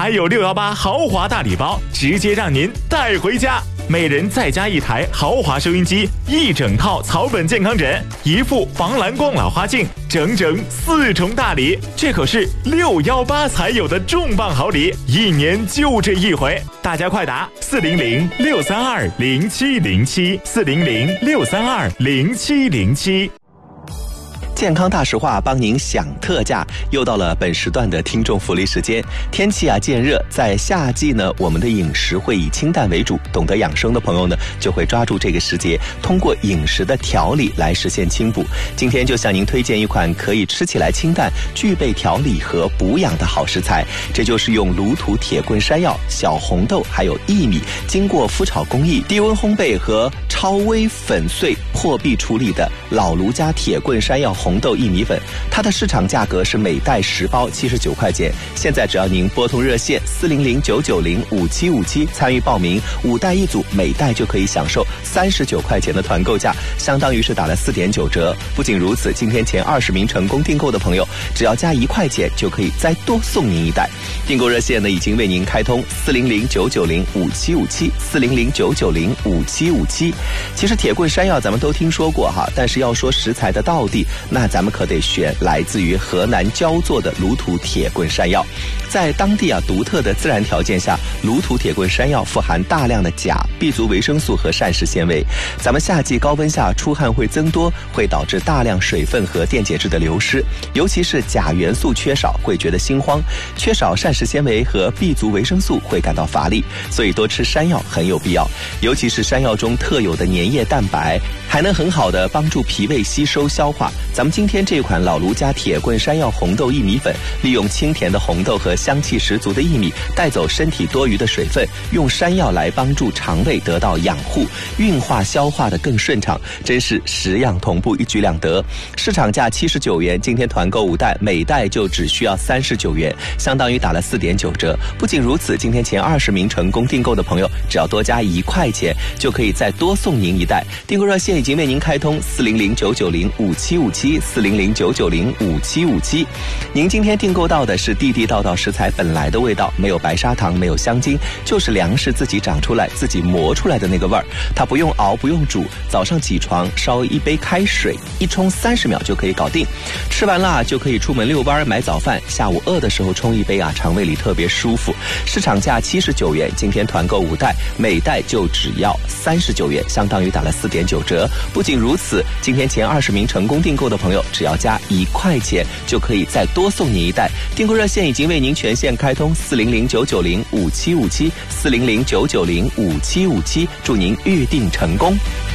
还有618豪华大礼包，直接让您带回家。每人再加1台豪华收音机，1整套草本健康枕，1副防蓝光老花镜，整整4重大礼。这可是618才有的重磅好礼，1年就这一回。大家快打400-632-0707，400-632-0707。 健康大实话帮您享特价，又到了本时段的听众福利时间。天气渐热，在夏季呢，我们的饮食会以清淡为主，懂得养生的朋友呢，就会抓住这个时节，通过饮食的调理来实现清补。今天就向您推荐一款可以吃起来清淡，具备调理和补养的好食材，这就是用卤土铁棍山药、小红豆还有薏米，经过麸炒工艺、低温烘焙和超微粉碎破壁处理的老卢家铁棍山药红豆薏米粉，它的市场价格是每袋10包79块钱，现在只要您拨通热线400-990-5757参与报名，5袋1组，每袋就可以享受39块钱的团购价，相当于是打了4.9折。不仅如此，今天前20名成功订购的朋友，只要加1块钱就可以再多送您1袋。订购热线呢已经为您开通400-990-5757 400-990-5757。其实铁棍山药咱们都听说过哈，但是要说食材的道地，那咱们可得选来自于河南焦作的卤土铁棍山药。在当地独特的自然条件下，卤土铁棍山药富含大量的钾、B 族维生素和膳食纤维。咱们夏季高温下出汗会增多，会导致大量水分和电解质的流失，尤其是钾元素缺少会觉得心慌，缺少膳食纤维和 B 族维生素会感到乏力，所以多吃山药很有必要。尤其是山药中特有的粘液蛋白，还能很好的帮助脾胃吸收消化。咱们今天这款老卢家铁棍山药红豆薏米粉，利用清甜的红豆和香气十足的薏米，带走身体多余的水分，用山药来帮助肠胃得到养护，运化消化的更顺畅，真是10样同步，一举两得。市场价79元，今天团购5袋，每袋就只需要39元，相当于打了4.9折。不仅如此，今天前20名成功订购的朋友，只要多加1块钱，就可以再多送您1袋。订购热线已经为您开通400-990-5757 400-990-5757。您今天订购到的是地地道道食材本来的味道，没有白砂糖，没有香精，就是粮食自己长出来自己磨出来的那个味儿。它不用熬，不用煮，早上起床烧1杯开水，一冲30秒就可以搞定。吃完了就可以出门遛弯买早饭，下午饿的时候冲1杯肠胃里特别舒服。市场价79元，今天团购5袋，每袋就只要39元，相当于打了4.9折。不仅如此，今天前20名成功订购的朋友，只要加1块钱就可以再多送你1袋。订购热线已经为您全线开通400-990-5757 400-990-5757，祝您预订成功。